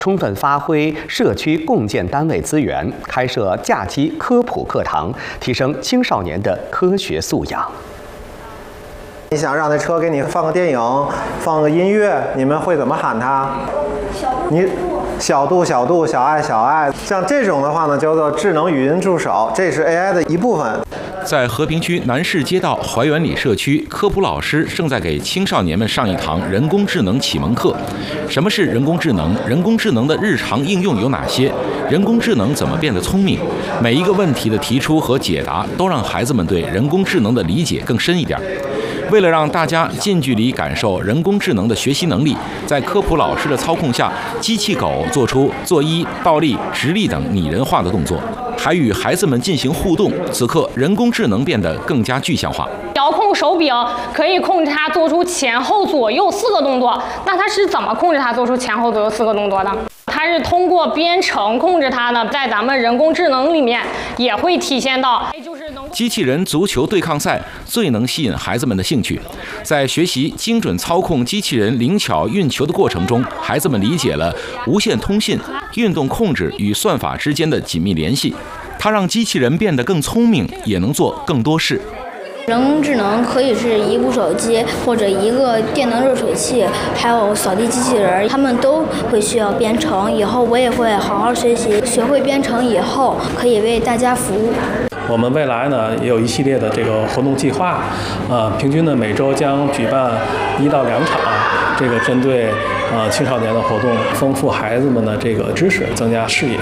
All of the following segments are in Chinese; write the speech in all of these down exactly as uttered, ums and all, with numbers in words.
充分发挥社区共建单位资源，开设假期科普课堂，提升青少年的科学素养。 你想让那车给你放个电影，放个音乐，你们会怎么喊它？你小度、小度、小爱、小爱，像这种的话呢，叫做智能语音助手，这是 A I 的一部分。 在和平区南市街道怀园里社区，科普老师正在给青少年们上一堂人工智能启蒙课。什么是人工智能？人工智能的日常应用有哪些？人工智能怎么变得聪明？每一个问题的提出和解答，都让孩子们对人工智能的理解更深一点。为了让大家近距离感受人工智能的学习能力，在科普老师的操控下，机器狗做出作揖、倒立、直立等拟人化的动作，还与孩子们进行互动。此刻，人工智能变得更加具象化。 遥控手柄可以控制它做出前后左右四个动作，那它是怎么控制它做出前后左右四个动作的？它是通过编程控制它呢，在咱们人工智能里面也会体现到，就是能机器人足球对抗赛最能吸引孩子们的兴趣。在学习精准操控机器人灵巧运球的过程中，孩子们理解了无线通信、运动控制与算法之间的紧密联系。它让机器人变得更聪明，也能做更多事。 人工智能可以是一部手机或者一个电能热水器，还有扫地机器人，他们都会需要编程。以后我也会好好学习，学会编程以后可以为大家服务。 我们未来呢也有一系列的这个活动计划，呃，平均呢每周将举办一到两场，这个针对呃青少年的活动，丰富孩子们的这个知识，增加视野。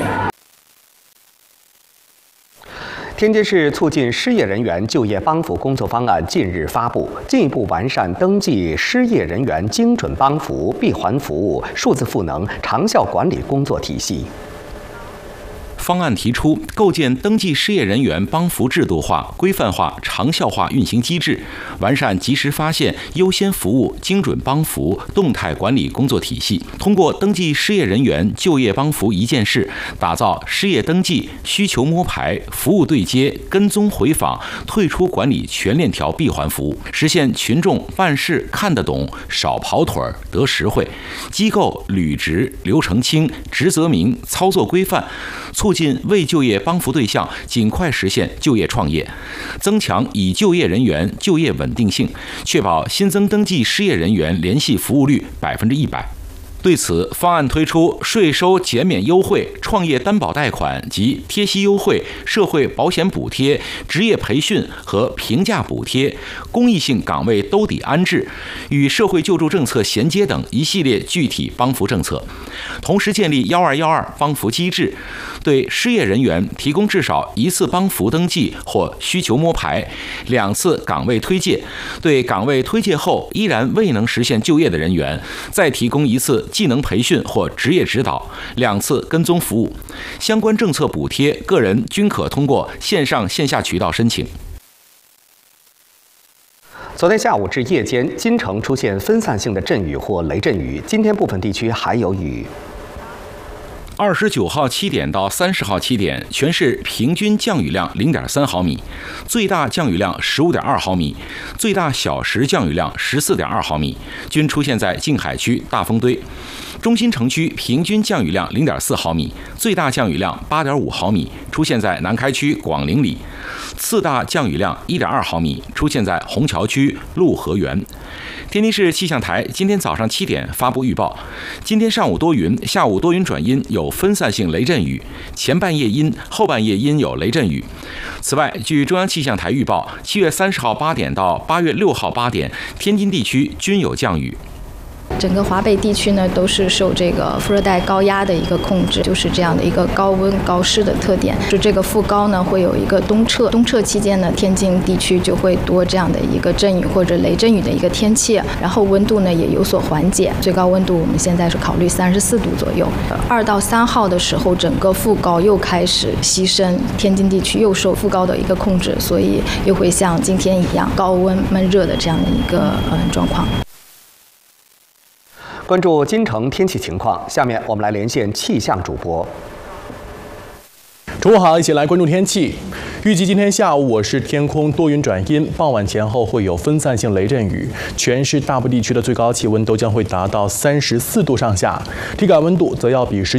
天津市促进失业人员就业帮扶工作方案近日发布，进一步完善登记失业人员精准帮扶、闭环服务、数字赋能、长效管理工作体系。 方案提出，构建登记失业人员帮扶制度化、规范化、长效化运行机制，完善及时发现、优先服务、精准帮扶、动态管理工作体系。通过登记失业人员就业帮扶一件事，打造失业登记、需求摸排、服务对接、跟踪回访、退出管理全链条闭环服务，实现群众办事看得懂、少跑腿儿、得实惠，机构履职流程清、职责明、操作规范，促进未就业帮扶对象尽快实现就业创业，增强已就业人员就业稳定性，确保新增登记失业人员联系服务率百分之一百。对此，方案推出税收减免优惠、创业担保贷款及贴息优惠、社会保险补贴、职业培训和评价补贴、公益性岗位兜底安置、与社会救助政策衔接等一系列具体帮扶政策。同时建立幺二幺二帮扶机制，对失业人员提供至少一次帮扶登记或需求摸排，两次岗位推介，对岗位推介后依然未能实现就业的人员，再提供一次技能培训或职业指导，两次跟踪服务。相关政策补贴，个人均可通过线上线下渠道申请。 昨天下午至夜间，京城出现分散性的阵雨或雷阵雨，今天部分地区还有雨。 二十九号七点到三十号七点，全市平均降雨量零点三毫米，最大降雨量十五点二毫米，最大小时降雨量十四点二毫米，均出现在静海区大丰堆。中心城区平均降雨量零点四毫米，最大降雨量八点五毫米，出现在南开区广陵里。次大降雨量一点二毫米，出现在虹桥区陆河园。天津市气象台今天早上七点发布预报，今天上午多云，下午多云转阴，有分散性雷阵雨，前半夜阴，后半夜阴有雷阵雨。此外，据中央气象台预报，七月三十号八点到八月六号八点，天津地区均有降雨。 整个华北地区呢，都是受这个副热带高压的一个控制，就是这样的一个高温高湿的特点。就这个副高呢，会有一个东撤，东撤期间呢，天津地区就会多这样的一个阵雨或者雷阵雨的一个天气，然后温度呢也有所缓解，最高温度我们现在是考虑三十四度左右。二到三号的时候，整个副高又开始西伸，天津地区又受副高的一个控制，所以又会像今天一样高温闷热的这样的一个嗯状况。 关注京城天气情况，下面我们来连线气象主播。 中午好，一起来关注天气。预计今天下午我市天空多云转阴，傍晚前后会有分散性雷阵雨。全市大部地区的最高气温都将会达到三十四度上下，体感温度则要比实